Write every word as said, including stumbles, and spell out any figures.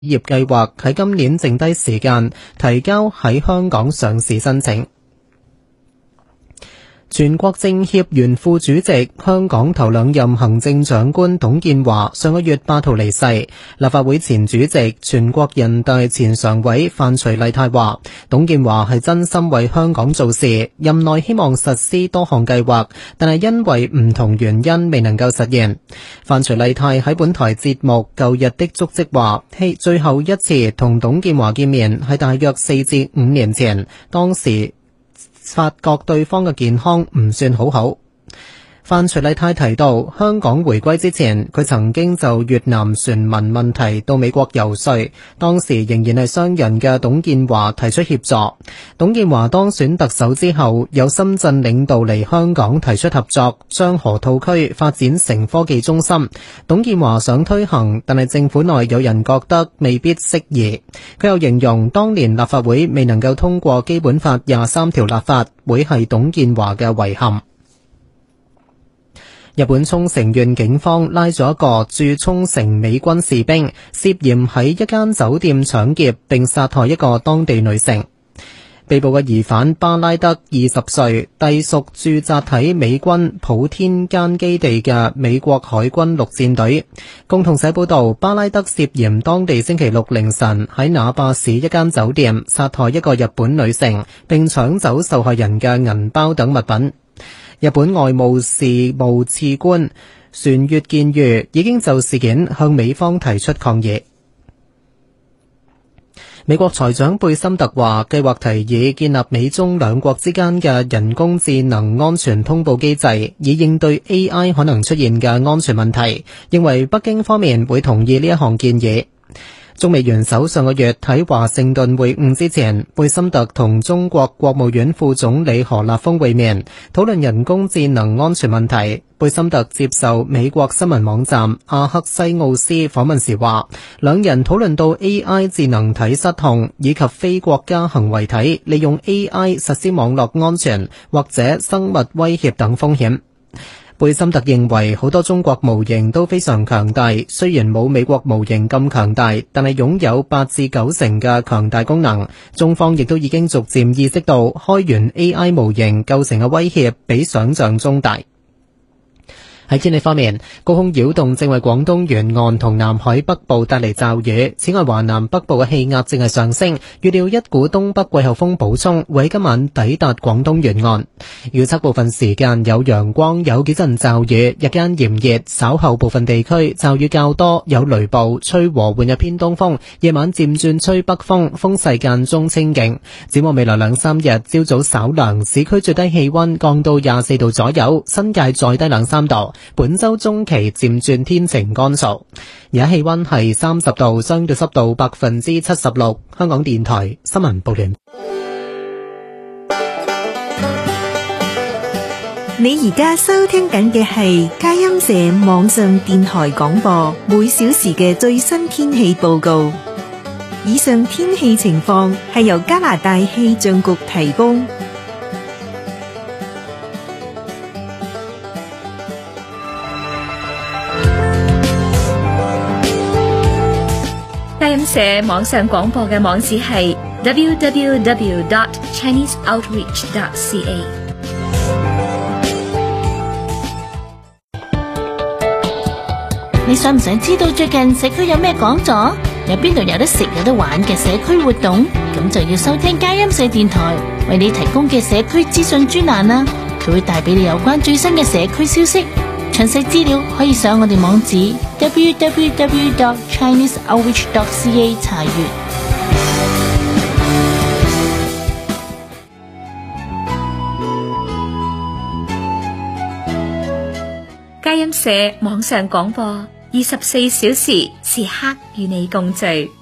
業計劃喺今年剩低時間提交喺香港上市申請。全國政協原副主席、香港頭兩任行政長官董建華上個月八號離世。立法會前主席、全國人大前常委范徐麗泰話，董建華係真心為香港做事，任內希望實施多項計劃，但係因為唔同原因未能夠實現。范徐麗泰喺本台節目舊日的足跡話，嘿，最後一次同董建華見面係大約四至五年前，當時發覺對方嘅健康唔算好好。范徐麗泰提到，香港回歸之前，佢曾經就越南船民問題到美國游說，當時仍然係商人嘅董建華提出協助。董建華當選特首之後，有深圳領導嚟香港提出合作，將河套區發展成科技中心。董建華想推行，但係政府內有人覺得未必適宜。佢又形容當年立法會未能夠通過基本法廿三條立法，會係董建華嘅遺憾。日本沖繩縣警方拉咗一個駐沖繩美軍士兵，涉嫌喺一間酒店搶劫並殺害一個當地女性。被捕嘅疑犯巴拉德二十歲，隸屬駐紮喺美軍普天間基地嘅美國海軍陸戰隊。共同社報道，巴拉德涉嫌當地星期六凌晨喺那霸市一間酒店殺害一個日本女性，並搶走受害人嘅銀包等物品。日本外務事務次官船越健裕已經就事件向美方提出抗議。美國財長貝森特話，計劃提議建立美中兩國之間嘅人工智能安全通報機制，以應對 A I 可能出現嘅安全問題，認為北京方面會同意呢一項建議。中美元首上個月喺華盛頓會晤之前，貝森特同中國國務院副總理何立峰會面，討論人工智能安全問題。貝森特接受美國新聞網站阿克西奧斯訪問時話，兩人討論到 A I 智能體失控以及非國家行為體利用 A I 實施網絡安全或者生物威脅等風險。貝森特認為好多中國模型都非常強大，雖然冇美國模型咁強大，但係擁有八至九成嘅強大功能。中方亦都已經逐漸意識到開源 A I 模型構成嘅威脅比想象中大。喺天氣方面，高空擾動正為廣東沿岸同南海北部帶嚟驟雨。此外，華南北部嘅氣壓正係上升，預料一股東北季候風補充會喺今晚抵達廣東沿岸。預測部分時間有陽光，有幾陣驟雨，日間炎熱，稍後部分地區驟雨較多，有雷暴，吹和緩嘅偏東風，夜晚漸轉吹北風，風勢間中清勁。展望未來兩三日，朝早稍涼，市區最低氣溫降到廿四度左右，新界再低兩三度。本周中期漸轉天晴乾燥，而家氣溫係三十度，相對濕度百分之七十六。香港電台新聞報道。 你而家收聽緊嘅係佳音社網上電台廣播，每小時嘅最新天氣報告。以上天氣情況係由加拿大氣象局提供。 佳音社網上廣播嘅網址係 double-u double-u double-u dot chinese outreach dot c a。 你想唔想知道最近社區有咩講座，有邊度有得食有得玩嘅社區活動？咁就要收聽佳音社電台為你提供嘅社區資訊專欄啦。佢會帶俾你有關最新嘅社區消息，詳細資料可以上我哋網址 double-u double-u double-u dot chinese outreach dot c a 查閱。 佳音社網上廣播，二十四小時時刻與你共聚。